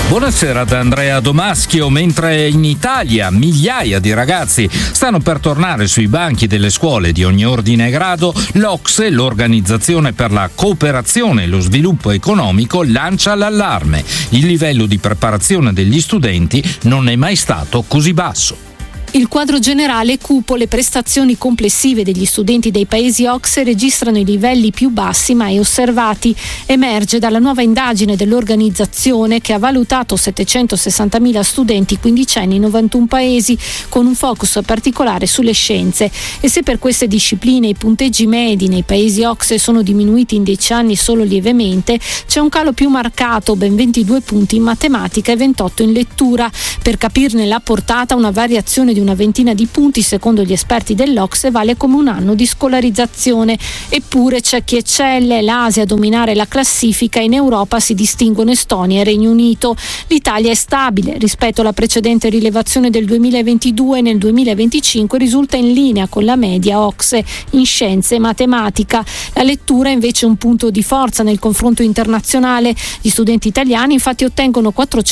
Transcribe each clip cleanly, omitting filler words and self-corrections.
Buonasera da Andrea Domaschio. Mentre in Italia migliaia di ragazzi stanno per tornare sui banchi delle scuole di ogni ordine e grado, l'OCSE, l'Organizzazione per la Cooperazione e lo Sviluppo Economico, lancia l'allarme. Il livello di preparazione degli studenti non è mai stato così basso. Il quadro generale è cupo, le prestazioni complessive degli studenti dei paesi OCSE registrano i livelli più bassi mai osservati. Emerge dalla nuova indagine dell'organizzazione che ha valutato 760.000 studenti quindicenni in 91 paesi, con un focus particolare sulle scienze. E se per queste discipline i punteggi medi nei paesi OCSE sono diminuiti in 10 anni solo lievemente, c'è un calo più marcato, ben 22 punti in matematica e 28 in lettura. Per capirne la portata, una variazione di una ventina di punti, secondo gli esperti dell'OCSE, vale come un anno di scolarizzazione. Eppure c'è chi eccelle, l'Asia a dominare la classifica, in Europa si distinguono Estonia e Regno Unito. L'Italia è stabile rispetto alla precedente rilevazione del 2022 e nel 2025 risulta in linea con la media OCSE in scienze e matematica. La lettura è invece un punto di forza nel confronto internazionale. Gli studenti italiani infatti ottengono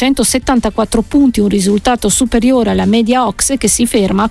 474 punti, un risultato superiore alla media OCSE che si ferma a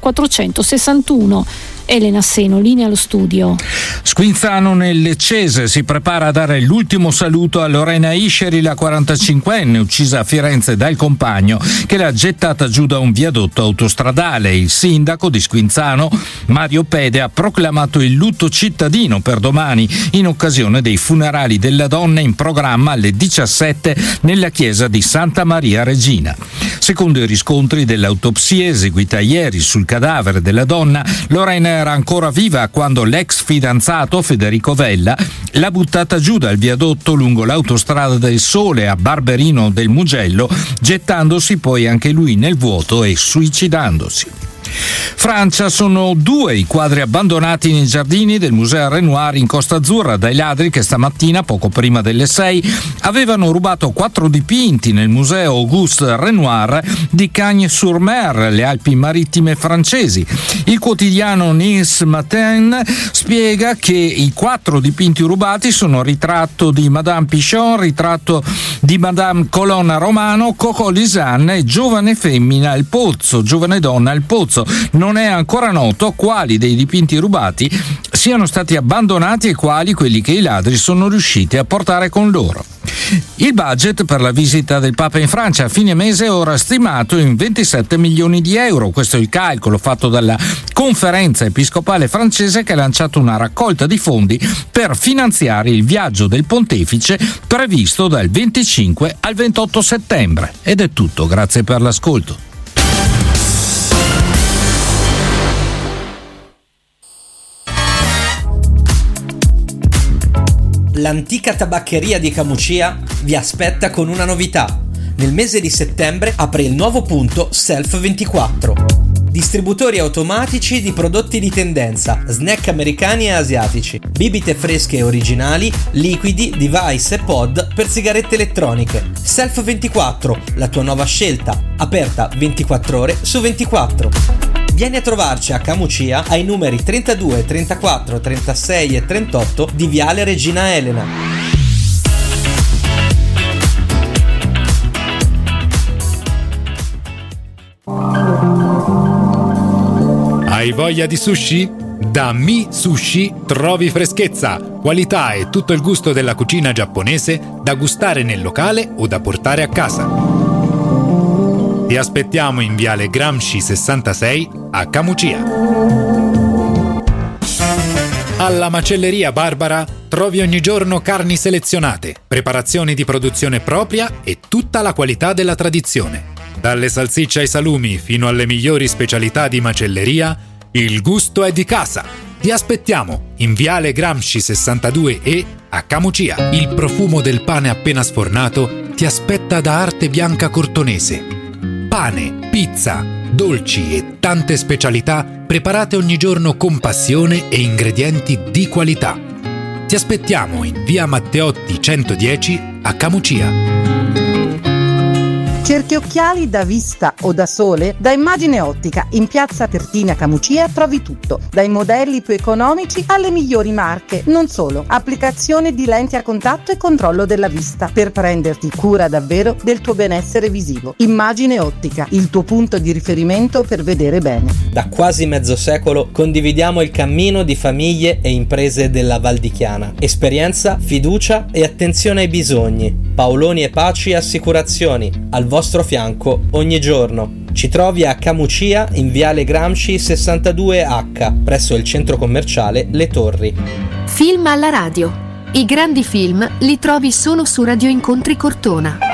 461. Elena Seno, linea allo studio. Squinzano nel Leccese si prepara a dare l'ultimo saluto a Lorena Isceri, la 45enne uccisa a Firenze dal compagno che l'ha gettata giù da un viadotto autostradale. Il sindaco di Squinzano, Mario Pede, ha proclamato il lutto cittadino per domani in occasione dei funerali della donna in programma alle 17 nella chiesa di Santa Maria Regina. Secondo i riscontri dell'autopsia eseguita ieri sul cadavere della donna, Lorena era ancora viva quando l'ex fidanzato Federico Vella l'ha buttata giù dal viadotto lungo l'autostrada del Sole a Barberino del Mugello, gettandosi poi anche lui nel vuoto e suicidandosi. Francia, sono 2 i quadri abbandonati nei giardini del Museo Renoir in Costa Azzurra dai ladri che stamattina, poco prima delle 6, avevano rubato 4 dipinti nel Museo Auguste Renoir di Cagnes-sur-Mer, le Alpi marittime francesi. Il quotidiano Nice Matin spiega che i 4 dipinti rubati sono ritratto di Madame Pichon, ritratto di Madame Colonna Romano, Coco Lisanne e giovane femmina al pozzo, giovane donna al pozzo. Non è ancora noto quali dei dipinti rubati siano stati abbandonati e quali quelli che i ladri sono riusciti a portare con loro. Il budget per la visita del Papa in Francia a fine mese è ora stimato in 27 milioni di euro. Questo è il calcolo fatto dalla Conferenza Episcopale francese, che ha lanciato una raccolta di fondi per finanziare il viaggio del pontefice previsto dal 25 al 28 settembre. Ed è tutto, grazie per l'ascolto. L'antica tabaccheria di Camucia vi aspetta con una novità. Nel mese di settembre apre il nuovo punto Self 24. Distributori automatici di prodotti di tendenza, snack americani e asiatici, bibite fresche e originali, liquidi, device e pod per sigarette elettroniche. Self 24, la tua nuova scelta, aperta 24 ore su 24. Vieni a trovarci a Camucia ai numeri 32, 34, 36 e 38 di Viale Regina Elena. Hai voglia di sushi? Da Mi Sushi trovi freschezza, qualità e tutto il gusto della cucina giapponese da gustare nel locale o da portare a casa. Ti aspettiamo in Viale Gramsci 66 a Camucia. Alla Macelleria Barbara trovi ogni giorno carni selezionate, preparazioni di produzione propria e tutta la qualità della tradizione. Dalle salsicce ai salumi fino alle migliori specialità di macelleria, il gusto è di casa. Ti aspettiamo in Viale Gramsci 62E a Camucia. Il profumo del pane appena sfornato ti aspetta da Arte Bianca Cortonese. Pane, pizza, dolci e tante specialità preparate ogni giorno con passione e ingredienti di qualità. Ti aspettiamo in via Matteotti 110 a Camucia. Cerchi occhiali da vista o da sole? Da Immagine Ottica in piazza Pertina Camucia trovi tutto, dai modelli più economici alle migliori marche. Non solo, applicazione di lenti a contatto e controllo della vista per prenderti cura davvero del tuo benessere visivo. Immagine Ottica, il tuo punto di riferimento per vedere bene. Da quasi mezzo secolo condividiamo il cammino di famiglie e imprese della Val di Chiana. Esperienza, fiducia e attenzione ai bisogni. Paoloni e Paci Assicurazioni, al vostro fianco ogni giorno. Ci trovi a Camucia in Viale Gramsci 62H, presso il centro commerciale Le Torri. Film alla radio. I grandi film li trovi solo su Radio Incontri Cortona.